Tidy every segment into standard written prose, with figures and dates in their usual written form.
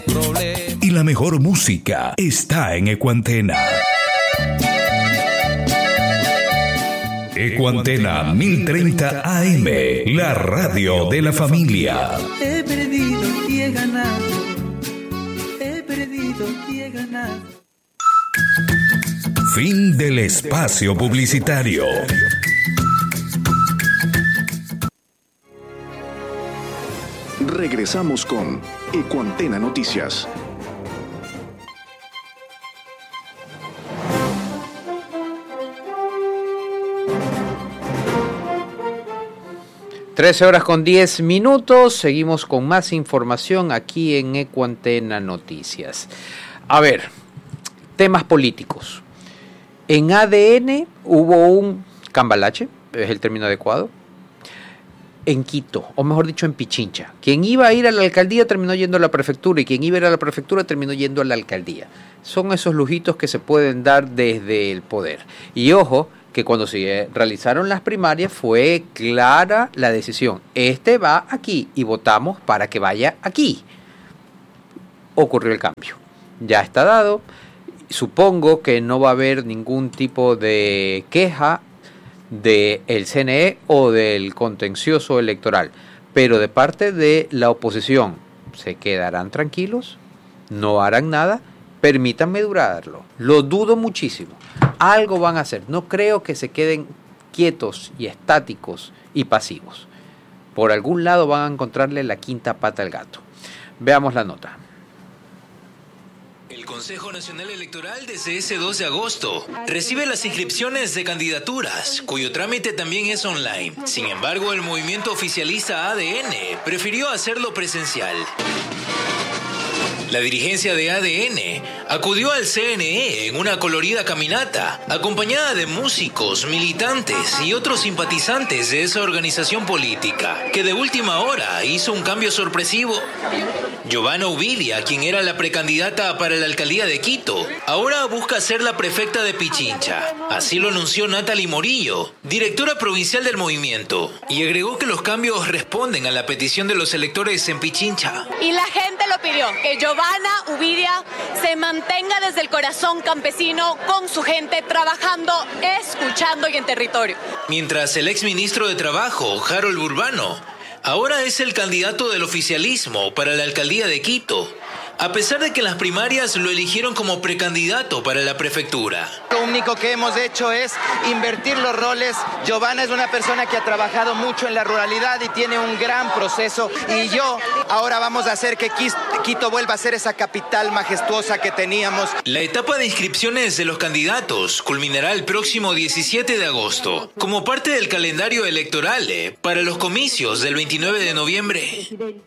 Y la mejor música está en Ecuantena. Ecuantena 1030 AM, la radio de la familia. He perdido y he ganado. He perdido y he ganado. Fin del espacio publicitario. Regresamos con Ecuantena Noticias. 13:10. Seguimos con más información aquí en Ecuantena Noticias. A ver, temas políticos. En ADN hubo un cambalache, es el término adecuado, en Quito, o mejor dicho en Pichincha. Quien iba a ir a la alcaldía terminó yendo a la prefectura y quien iba a ir a la prefectura terminó yendo a la alcaldía. Son esos lujitos que se pueden dar desde el poder. Y ojo, que cuando se realizaron las primarias fue clara la decisión. Este va aquí y votamos para que vaya aquí. Ocurrió el cambio. Ya está dado. Supongo que no va a haber ningún tipo de queja del CNE o del contencioso electoral, pero de parte de la oposición, ¿se quedarán tranquilos? ¿No harán nada? Permítanme durarlo, lo dudo muchísimo. Algo van a hacer, no creo que se queden quietos y estáticos y pasivos. Por algún lado van a encontrarle la quinta pata al gato. Veamos la nota. El Consejo Nacional Electoral desde ese 2 de agosto recibe las inscripciones de candidaturas, cuyo trámite también es online. Sin embargo, el movimiento oficialista ADN prefirió hacerlo presencial. La dirigencia de ADN acudió al CNE en una colorida caminata, acompañada de músicos, militantes y otros simpatizantes de esa organización política, que de última hora hizo un cambio sorpresivo. Giovanna Ubilia, quien era la precandidata para la alcaldía de Quito, ahora busca ser la prefecta de Pichincha. Así lo anunció Natalie Morillo, directora provincial del movimiento, y agregó que los cambios responden a la petición de los electores en Pichincha. Y la gente lo pidió, que Giovanna Ubilia se mantenga desde el corazón campesino con su gente, trabajando, escuchando y en territorio. Mientras el exministro de Trabajo, Harold Urbano, ahora es el candidato del oficialismo para la alcaldía de Quito, a pesar de que en las primarias lo eligieron como precandidato para la prefectura. Lo único que hemos hecho es invertir los roles. Giovanna es una persona que ha trabajado mucho en la ruralidad y tiene un gran proceso. Y yo ahora vamos a hacer que Quito vuelva a ser esa capital majestuosa que teníamos. La etapa de inscripciones de los candidatos culminará el próximo 17 de agosto, como parte del calendario electoral para los comicios del 29 de noviembre.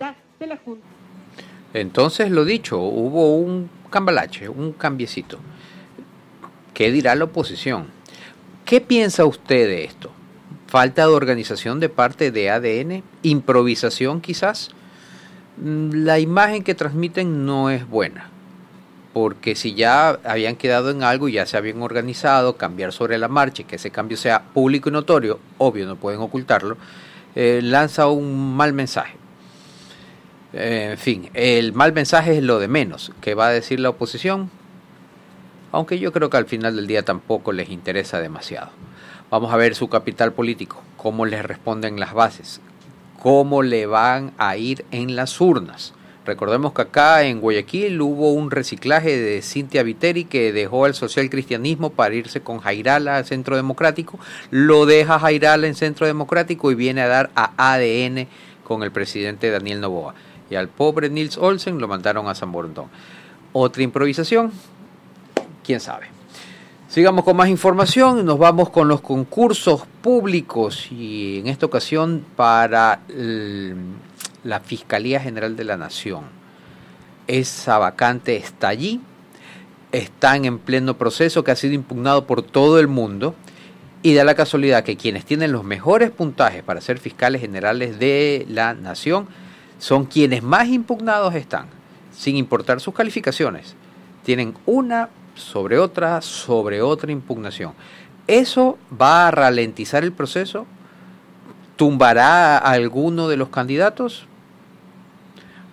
Entonces, lo dicho, hubo un cambalache, un cambiecito. ¿Qué dirá la oposición? ¿Qué piensa usted de esto? ¿Falta de organización de parte de ADN? ¿Improvisación quizás? La imagen que transmiten no es buena, porque si ya habían quedado en algo, ya se habían organizado, cambiar sobre la marcha y que ese cambio sea público y notorio, obvio, no pueden ocultarlo, lanza un mal mensaje. En fin, el mal mensaje es lo de menos. ¿Qué va a decir la oposición? Aunque yo creo que al final del día tampoco les interesa demasiado. Vamos a ver su capital político, cómo les responden las bases, cómo le van a ir en las urnas. Recordemos que acá en Guayaquil hubo un reciclaje de Cintia Viteri que dejó al socialcristianismo para irse con Jairala al Centro Democrático, lo deja Jairala en Centro Democrático y viene a dar a ADN con el presidente Daniel Noboa. Y al pobre Nils Olsen lo mandaron a San Borondón. Otra improvisación, quién sabe. Sigamos con más información y nos vamos con los concursos públicos y en esta ocasión para la Fiscalía General de la Nación. Esa vacante está allí, están en pleno proceso que ha sido impugnado por todo el mundo y da la casualidad que quienes tienen los mejores puntajes para ser fiscales generales de la Nación son quienes más impugnados están, sin importar sus calificaciones. Tienen una sobre otra impugnación. ¿Eso va a ralentizar el proceso? ¿Tumbará a alguno de los candidatos?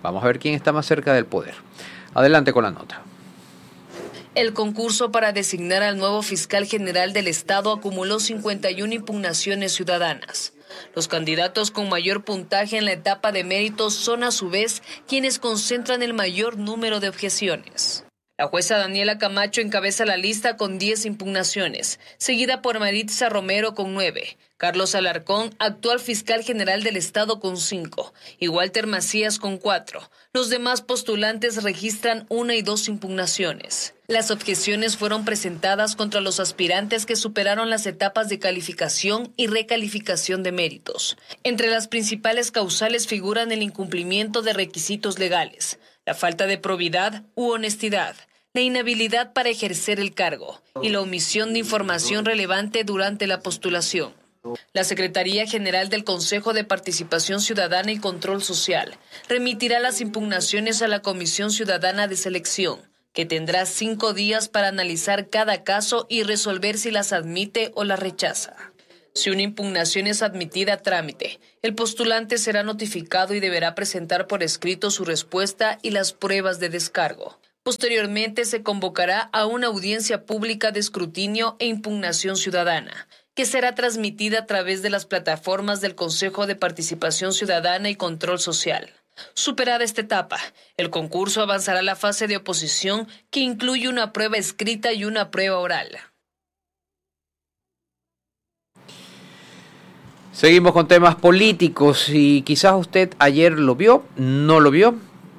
Vamos a ver quién está más cerca del poder. Adelante con la nota. El concurso para designar al nuevo fiscal general del Estado acumuló 51 impugnaciones ciudadanas. Los candidatos con mayor puntaje en la etapa de méritos son a su vez quienes concentran el mayor número de objeciones. La jueza Daniela Camacho encabeza la lista con 10 impugnaciones, seguida por Maritza Romero con 9, Carlos Alarcón, actual fiscal general del Estado, con 5, y Walter Macías con 4. Los demás postulantes registran 1 y 2 impugnaciones. Las objeciones fueron presentadas contra los aspirantes que superaron las etapas de calificación y recalificación de méritos. Entre las principales causales figuran el incumplimiento de requisitos legales, la falta de probidad u honestidad, la inhabilidad para ejercer el cargo y la omisión de información relevante durante la postulación. La Secretaría General del Consejo de Participación Ciudadana y Control Social remitirá las impugnaciones a la Comisión Ciudadana de Selección, que tendrá 5 días para analizar cada caso y resolver si las admite o las rechaza. Si una impugnación es admitida a trámite, el postulante será notificado y deberá presentar por escrito su respuesta y las pruebas de descargo. Posteriormente se convocará a una audiencia pública de escrutinio e impugnación ciudadana, que será transmitida a través de las plataformas del Consejo de Participación Ciudadana y Control Social. Superada esta etapa, el concurso avanzará a la fase de oposición, que incluye una prueba escrita y una prueba oral. Seguimos con temas políticos y quizás usted ayer lo vio, no lo vio.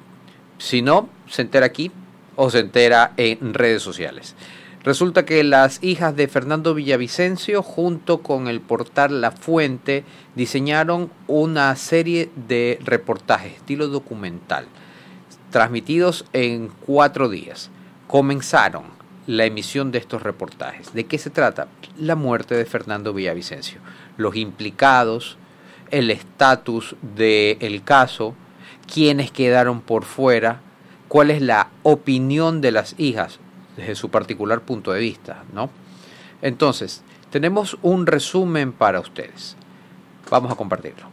Si no, se entera aquí o se entera en redes sociales. Resulta que las hijas de Fernando Villavicencio, junto con el portal La Fuente, diseñaron una serie de reportajes estilo documental, transmitidos en 4 días. Comenzaron la emisión de estos reportajes. ¿De qué se trata? La muerte de Fernando Villavicencio, los implicados, el estatus del caso, quiénes quedaron por fuera, cuál es la opinión de las hijas desde su particular punto de vista, ¿no? Entonces, tenemos un resumen para ustedes. Vamos a compartirlo.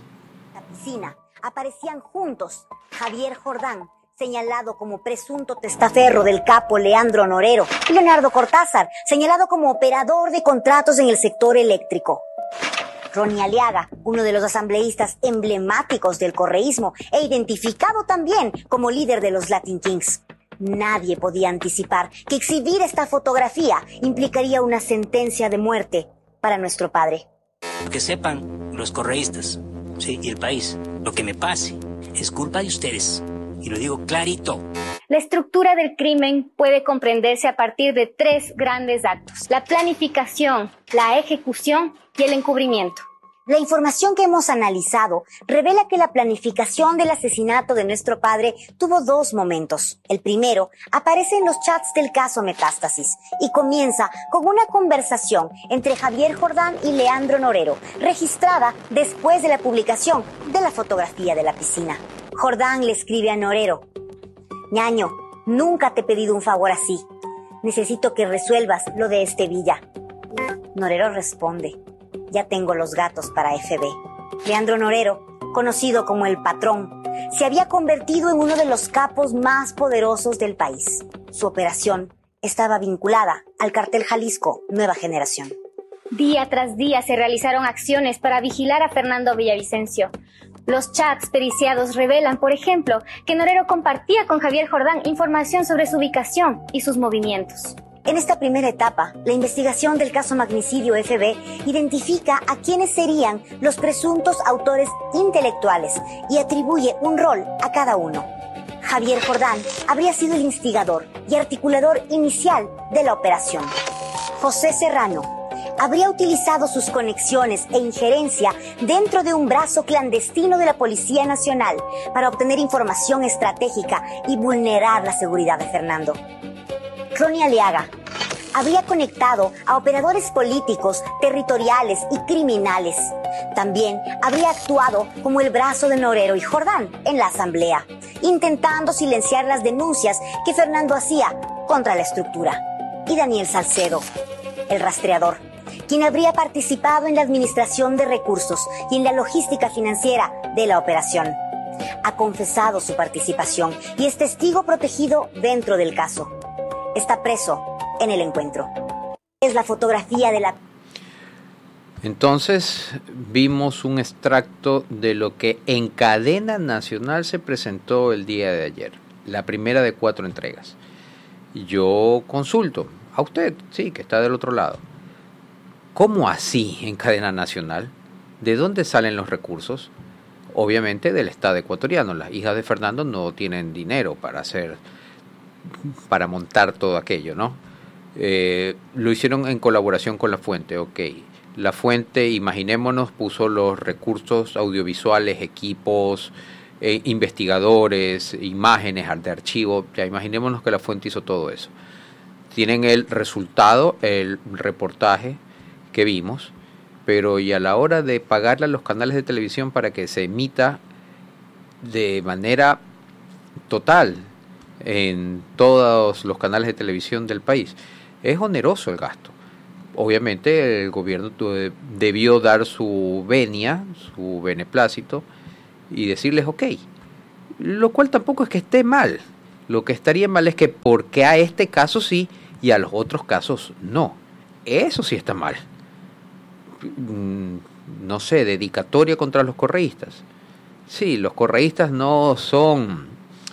La piscina aparecían juntos Javier Jordán, señalado como presunto testaferro del capo Leandro Norero, y Leonardo Cortázar, señalado como operador de contratos en el sector eléctrico. Ronnie Aliaga, uno de los asambleístas emblemáticos del correísmo e identificado también como líder de los Latin Kings. Nadie podía anticipar que exhibir esta fotografía implicaría una sentencia de muerte para nuestro padre. Que sepan los correístas, sí, y el país, lo que me pase es culpa de ustedes. Y lo digo clarito. La estructura del crimen puede comprenderse a partir de 3 grandes actos: la planificación, la ejecución y el encubrimiento. La información que hemos analizado revela que la planificación del asesinato de nuestro padre tuvo 2 momentos. El primero aparece en los chats del caso Metástasis y comienza con una conversación entre Javier Jordán y Leandro Norero, registrada después de la publicación de la fotografía de la piscina. Jordán le escribe a Norero: «Ñaño, nunca te he pedido un favor así. Necesito que resuelvas lo de Villa». Norero responde: «Ya tengo los gatos para FB». Leandro Norero, conocido como el Patrón, se había convertido en uno de los capos más poderosos del país. Su operación estaba vinculada al cartel Jalisco Nueva Generación. Día tras día se realizaron acciones para vigilar a Fernando Villavicencio. Los chats periciados revelan, por ejemplo, que Norero compartía con Javier Jordán información sobre su ubicación y sus movimientos. En esta primera etapa, la investigación del caso Magnicidio FB identifica a quienes serían los presuntos autores intelectuales y atribuye un rol a cada uno. Javier Jordán habría sido el instigador y articulador inicial de la operación. José Serrano habría utilizado sus conexiones e injerencia dentro de un brazo clandestino de la Policía Nacional para obtener información estratégica y vulnerar la seguridad de Fernando. Ronnie Aliaga habría conectado a operadores políticos, territoriales y criminales. También habría actuado como el brazo de Norero y Jordán en la asamblea, intentando silenciar las denuncias que Fernando hacía contra la estructura. Y Daniel Salcedo, el rastreador, quien habría participado en la administración de recursos y en la logística financiera de la operación. Ha confesado su participación y es testigo protegido dentro del caso. Está preso en el encuentro. Es la fotografía de la... Entonces vimos un extracto de lo que en cadena nacional se presentó el día de ayer, la primera de 4 entregas. Yo consulto a usted, sí, que está del otro lado. ¿Cómo así en cadena nacional? ¿De dónde salen los recursos? Obviamente del Estado ecuatoriano. Las hijas de Fernando no tienen dinero para montar todo aquello, ¿no? Lo hicieron en colaboración con La Fuente, ok. La Fuente, imaginémonos, puso los recursos audiovisuales, equipos, investigadores, imágenes de archivo. Ya imaginémonos que La Fuente hizo todo eso. Tienen el resultado, el reportaje que vimos, pero y a la hora de pagarle a los canales de televisión para que se emita de manera total en todos los canales de televisión del país, es oneroso el gasto. Obviamente el gobierno debió dar su venia, su beneplácito y decirles ok, lo cual tampoco es que esté mal. Lo que estaría mal es que porque a este caso sí y a los otros casos no. Eso sí está mal. No sé, dedicatoria contra los correístas. Sí, los correístas no son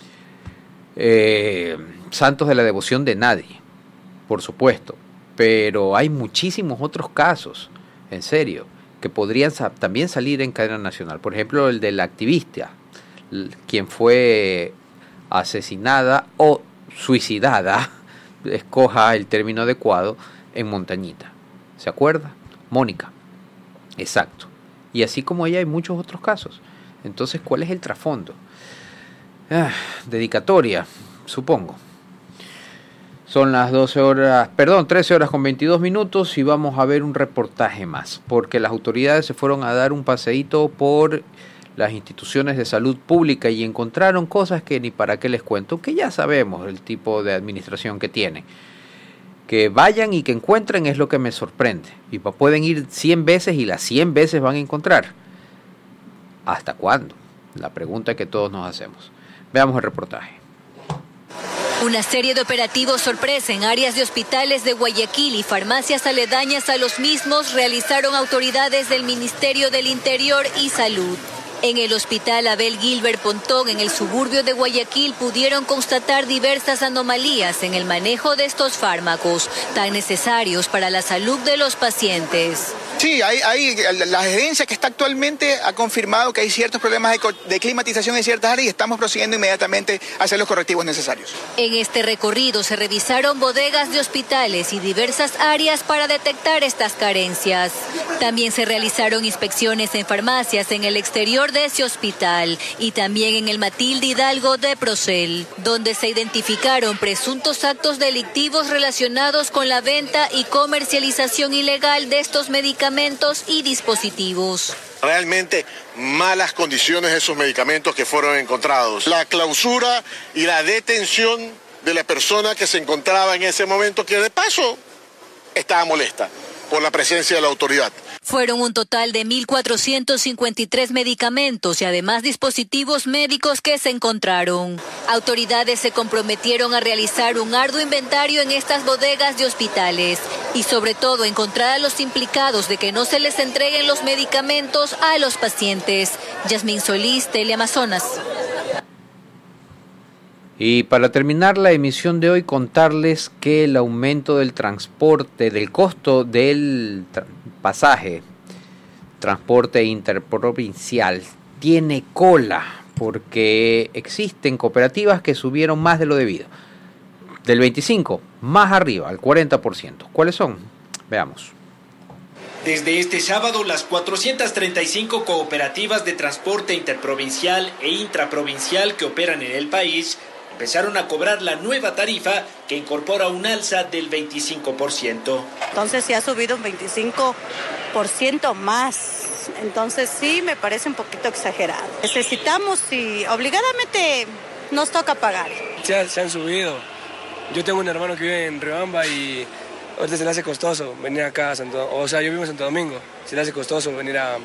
santos de la devoción de nadie, por supuesto, pero hay muchísimos otros casos, en serio, que podrían también salir en cadena nacional. Por ejemplo, el de la activista, quien fue asesinada o suicidada, escoja el término adecuado, en Montañita. ¿Se acuerda? Mónica. Exacto. Y así como ella hay muchos otros casos. Entonces, ¿cuál es el trasfondo? Dedicatoria, supongo. Son las 13 horas con 22 minutos y vamos a ver un reportaje más, porque las autoridades se fueron a dar un paseíto por las instituciones de salud pública y encontraron cosas que ni para qué les cuento, que ya sabemos el tipo de administración que tienen. Que vayan y que encuentren es lo que me sorprende. Y pueden ir 100 veces y las 100 veces van a encontrar. ¿Hasta cuándo? La pregunta que todos nos hacemos. Veamos el reportaje. Una serie de operativos sorpresa en áreas de hospitales de Guayaquil y farmacias aledañas a los mismos realizaron autoridades del Ministerio del Interior y Salud. En el hospital Abel Gilbert Pontón, en el suburbio de Guayaquil, pudieron constatar diversas anomalías en el manejo de estos fármacos, tan necesarios para la salud de los pacientes. Sí, la gerencia que está actualmente ha confirmado que hay ciertos problemas de climatización en ciertas áreas y estamos procediendo inmediatamente a hacer los correctivos necesarios. En este recorrido se revisaron bodegas de hospitales y diversas áreas para detectar estas carencias. También se realizaron inspecciones en farmacias en el exterior de ese hospital y también en el Matilde Hidalgo de Procel, donde se identificaron presuntos actos delictivos relacionados con la venta y comercialización ilegal de estos medicamentos y dispositivos. Realmente malas condiciones de esos medicamentos que fueron encontrados. La clausura y la detención de la persona que se encontraba en ese momento, que de paso estaba molesta por la presencia de la autoridad. Fueron un total de 1.453 medicamentos y además dispositivos médicos que se encontraron. Autoridades se comprometieron a realizar un arduo inventario en estas bodegas de hospitales y sobre todo encontrar a los implicados de que no se les entreguen los medicamentos a los pacientes. Yasmín Solís, Teleamazonas. Y para terminar la emisión de hoy, contarles que el aumento del transporte, del costo del pasaje, transporte interprovincial, tiene cola porque existen cooperativas que subieron más de lo debido. Del 25, más arriba, al 40%. ¿Cuáles son? Veamos. Desde este sábado, las 435 cooperativas de transporte interprovincial e intraprovincial que operan en el país empezaron a cobrar la nueva tarifa que incorpora un alza del 25%. Entonces sí ha subido un 25% más. Entonces sí me parece un poquito exagerado. Necesitamos y obligadamente nos toca pagar. Se han subido. Yo tengo un hermano que vive en Riobamba y ahorita se le hace costoso venir acá a yo vivo en Santo Domingo. Se le hace costoso venir a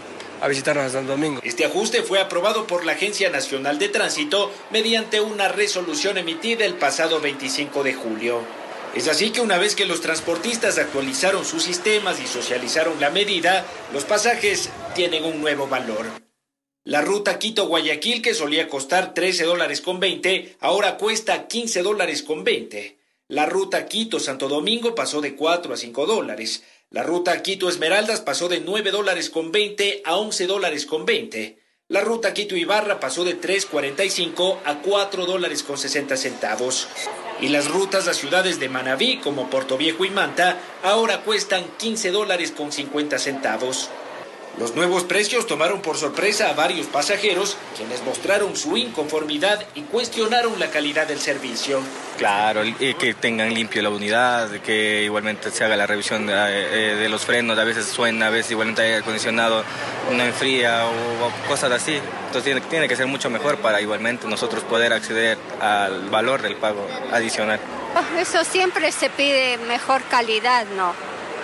a visitarnos a Santo Domingo. Este ajuste fue aprobado por la Agencia Nacional de Tránsito mediante una resolución emitida el pasado 25 de julio. Es así que una vez que los transportistas actualizaron sus sistemas y socializaron la medida, los pasajes tienen un nuevo valor. La ruta Quito-Guayaquil, que solía costar $13.20, ahora cuesta $15.20. La ruta Quito-Santo Domingo pasó de $4 a $5. La ruta Quito-Esmeraldas pasó de $9.20 a $11.20. La ruta Quito-Ibarra pasó de $3.45 a $4.60. Y las rutas a ciudades de Manabí, como Portoviejo y Manta, ahora cuestan $15.50. Los nuevos precios tomaron por sorpresa a varios pasajeros, quienes mostraron su inconformidad y cuestionaron la calidad del servicio. Claro, que tengan limpio la unidad, que igualmente se haga la revisión de los frenos, a veces suena, a veces igualmente hay aire acondicionado, no enfría o cosas así. Entonces tiene que ser mucho mejor para igualmente nosotros poder acceder al valor del pago adicional. Eso siempre se pide mejor calidad, ¿no?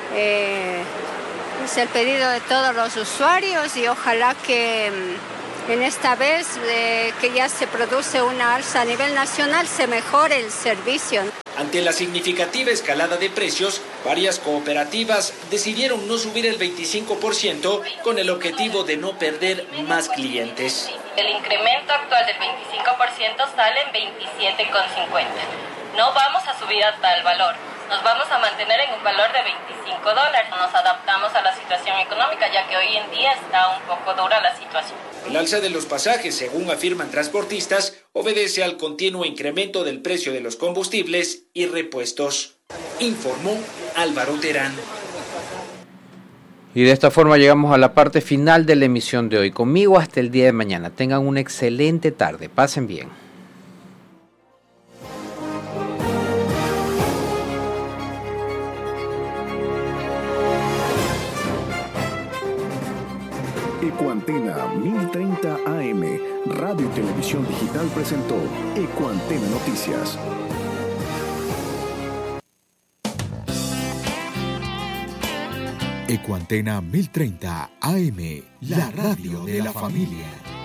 Es el pedido de todos los usuarios y ojalá que en esta vez que ya se produce una alza a nivel nacional se mejore el servicio. Ante la significativa escalada de precios, varias cooperativas decidieron no subir el 25% con el objetivo de no perder más clientes. El incremento actual del 25% sale en $27.50. No vamos a subir a tal valor. Nos vamos a mantener en un valor de $25. Nos adaptamos a la situación económica, ya que hoy en día está un poco dura la situación. El alza de los pasajes, según afirman transportistas, obedece al continuo incremento del precio de los combustibles y repuestos. Informó Álvaro Terán. Y de esta forma llegamos a la parte final de la emisión de hoy. Conmigo hasta el día de mañana. Tengan una excelente tarde. Pasen bien. Ecuantena 1030 AM, Radio y Televisión Digital presentó Ecuantena Noticias. Ecuantena 1030 AM, la radio de la familia.